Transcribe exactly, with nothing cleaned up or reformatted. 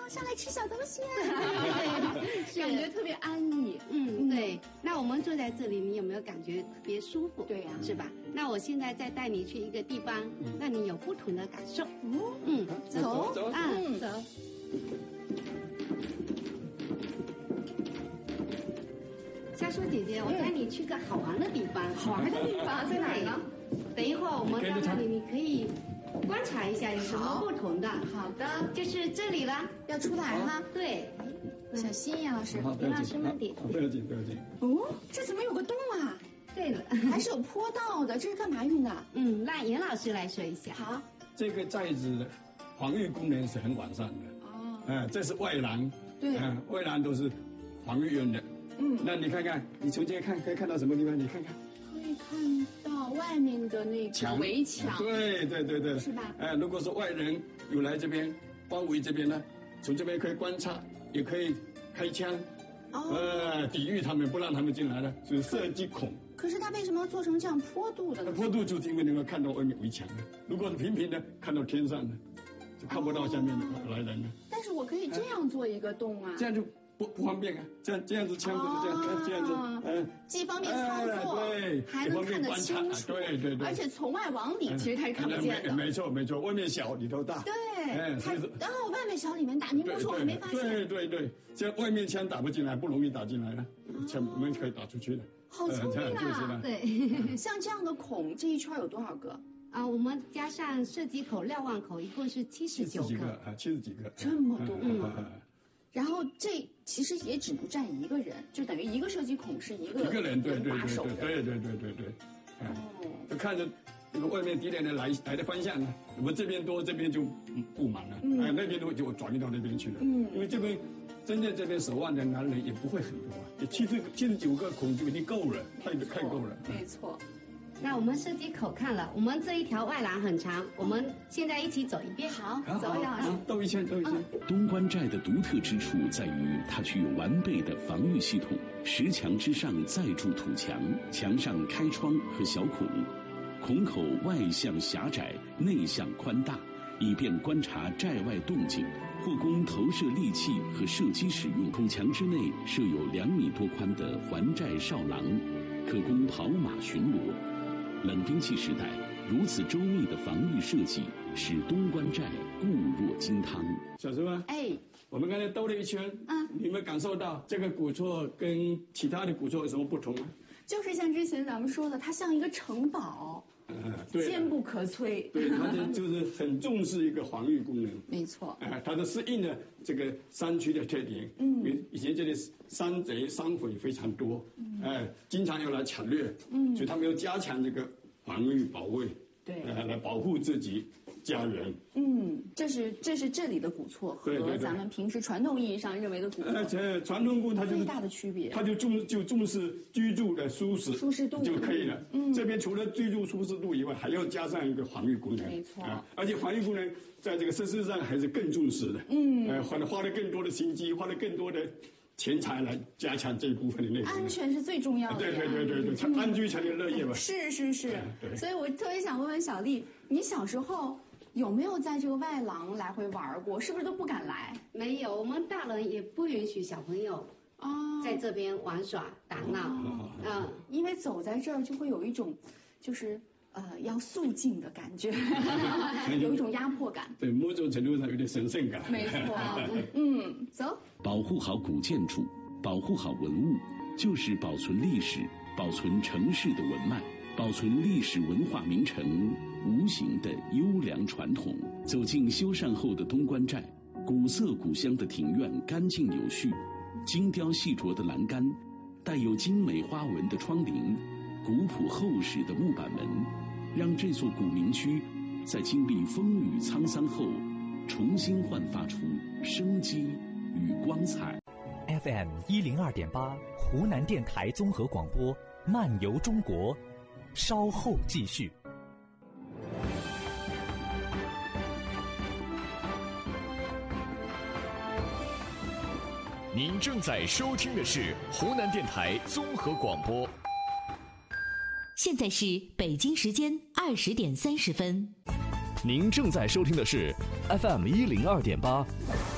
上来吃小东西啊，感觉特别安逸。 嗯，对。那我们坐在这里，你有没有感觉特别舒服？ 对呀， 是吧？那我现在再带你去一个地方，让你有不同的感受。 哦， 嗯， 走走， 嗯，走。夏叔姐姐，我带你去个好玩的地方。 好玩的地方在哪儿呢？ 等一会儿我们到那里，你可以观察一下有什么不同的。 好的， 就是这里了， 要出来哈。 对， 小心呀，老师。 严老师慢点。 不要紧，不要紧。 哦，这怎么有个洞啊？ 对了， 还是有坡道的，这是干嘛用的？ 嗯，让严老师来说一下。 好， 这个寨子的防御功能是很完善的。 哦， 哎，这是外廊。 对， 嗯，外廊都是防御用的。嗯，那你看看，你从这看可以看到什么地方？你看看。 可以看到外面的那个围墙。 对对对对， 是吧？ 哎，如果是外人有来这边包围这边呢，从这边可以观察，也可以开枪。哦，呃，抵御他们，不让他们进来了，就是射击孔。 可是它为什么要做成这样坡度的呢？ 坡度就是因为能够看到外面围墙的，如果是平平的，看到天上的，就看不到下面的来人了。 但是我可以这样做一个洞啊， 这样就不不方便啊，这样这样子枪不是这样，这样子， 嗯，既方便操作， 对， 还能看得清楚， 对对对， 而且从外往里其实它是看不见的。 没错没错，外面小里头大。 对， 哎，所以说， 然后外面小里面大，你不说我没发现。 对对对，这样外面枪打不进来，不容易打进来了，枪我们可以打出去的。 好聪明啊！ 对， 像这样的孔，这一圈有多少个？ 啊，我们加上射击口、瞭望口，一共是七十九个啊，七十几个， 这么多。然后这其实也只能站一个人，就等于一个射击孔是一个一个人，对对对对对对对对对。哦，就看着那个外面敌人的来来的方向呢，我们这边多，这边就布满了，哎，那边多就转移到那边去了。嗯，因为这边真正这边守望的男人也不会很多啊，也七十七十九个孔就已经够了，太太够了。 没错。 那我们射击口看了，我们这一条外廊很长，我们现在一起走一遍。 好，走一下， 兜一圈，兜一圈。 东关寨的独特之处在于，它具有完备的防御系统，石墙之上再筑土墙，墙上开窗和小孔，孔口外向狭窄，内向宽大，以便观察寨外动静，或供投射利器和射击使用。孔墙之内设有两米多宽的环寨哨廊，可供跑马巡逻。冷兵器时代，如此周密的防御设计，使东关寨固若金汤。 小师傅， 哎， 我们刚才兜了一圈，嗯，你有没有感受到这个古厝跟其他的古厝有什么不同啊？ 就是像之前咱们说的，它像一个城堡，嗯，对，坚不可摧。 对，它就就是很重视一个防御功能。 没错， 哎，它的适应了这个山区的特点。嗯，因为以前这里山贼山匪非常多，嗯，哎，经常要来抢掠，嗯，所以他们要加强这个防御保卫。对，呃，来保护自己家人。 嗯，这是这是这里的古厝和咱们平时传统意义上认为的古厝， 而且传统古它就是最大的区别， 它就重就重视居住的舒适舒适度就可以了。嗯，这边除了居住舒适度以外，还要加上一个防御功能。 没错， 啊，而且防御功能在这个设施上还是更重视的。嗯，呃，花了花了更多的心机，花了更多的钱财来加强这一部分的内容。 安全是最重要的。 对对对对对，才安居才能乐业嘛。 是是是，所以我特别想问问小丽，你小时候有没有在这个外廊来回玩过？是不是都不敢来？ 没有，我们大人也不允许小朋友哦在这边玩耍打闹。 嗯，因为走在这儿就会有一种就是呃要肃静的感觉，有一种压迫感。 对，某种程度上有点神圣感。 没错，嗯，走。 保护好古建筑，保护好文物，就是保存历史、保存城市的文脉，保存历史文化名城无形的优良传统。走进修缮后的东关寨，古色古香的庭院干净有序，精雕细琢的栏杆，带有精美花纹的窗棂，古朴厚实的木板门，让这座古民居在经历风雨沧桑后，重新焕发出生机与光彩。 F M 一零二点八，湖南电台综合广播，漫游中国，稍后继续。 您正在收听的是湖南电台综合广播。 现在是北京时间二十点三十分。 您正在收听的是 F M 一零二点八。